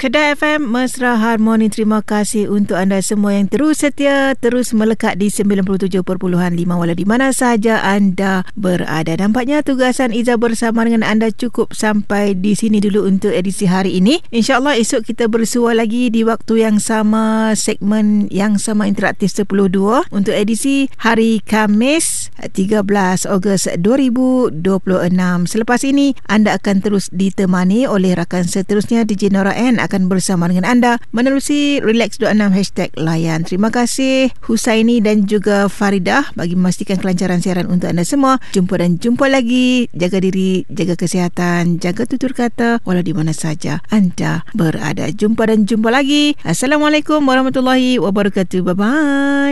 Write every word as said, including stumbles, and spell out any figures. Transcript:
Kedah F M Mesra Harmoni, terima kasih untuk anda semua yang terus setia, terus melekat di sembilan puluh tujuh perpuluhan lima walau di mana sahaja anda berada. Nampaknya tugasan Iza bersama dengan anda cukup sampai di sini dulu untuk edisi hari ini. InsyaAllah esok kita bersua lagi di waktu yang sama, segmen yang sama interaktif sepuluh dua untuk edisi hari Khamis tiga belas Ogos dua ribu dua puluh enam. Selepas ini anda akan terus ditemani oleh rakan seterusnya D J Nora N akan bersama dengan anda menerusi Relax dua puluh enam hashtag layan. Terima kasih Husaini dan juga Faridah bagi memastikan kelancaran siaran untuk anda semua. Jumpa dan jumpa lagi. Jaga diri, jaga kesihatan, jaga tutur kata walau di mana saja anda berada. Jumpa dan jumpa lagi. Assalamualaikum warahmatullahi wabarakatuh. Bye bye.